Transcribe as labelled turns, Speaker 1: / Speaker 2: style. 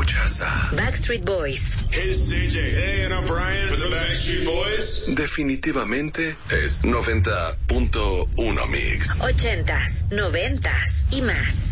Speaker 1: escuchas a
Speaker 2: Backstreet Boys.
Speaker 3: Hey, it's CJ. Hey, and I'm Brian with the Backstreet Boys.
Speaker 1: Definitivamente es 90.1 Mix.
Speaker 2: 80s, 90s y más.